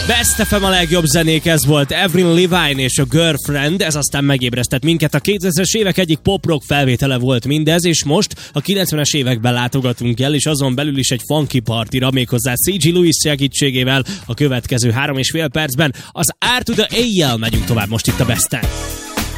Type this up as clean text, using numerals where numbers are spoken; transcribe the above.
Best FM a legjobb zenék, ez volt Avril Lavigne és a Girlfriend, ez aztán megébresztett minket. A 2000-es évek egyik pop-rock felvétele volt mindez, és most a 90-es években látogatunk el, és azon belül is egy funky partira, méghozzá C.G. Lewis segítségével a következő 3,5 percben. Az R to the A-jel megyünk tovább most itt a Besten.